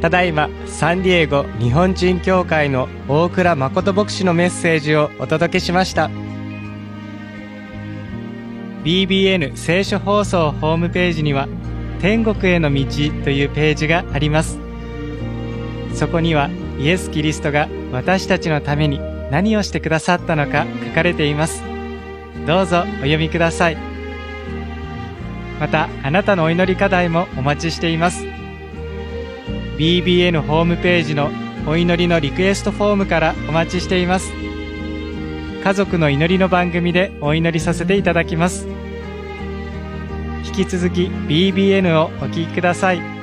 ただいまサンディエゴ日本人教会の大倉誠牧師のメッセージをお届けしました。 BBN 聖書放送ホームページには天国への道というページがあります。そこにはイエス・キリストが私たちのために何をしてくださったのか書かれています。どうぞお読みください。またあなたのお祈り課題もお待ちしています。 BBN ホームページのお祈りのリクエストフォームからお待ちしています。家族の祈りの番組でお祈りさせていただきます。引き続き BBN をお聞きください。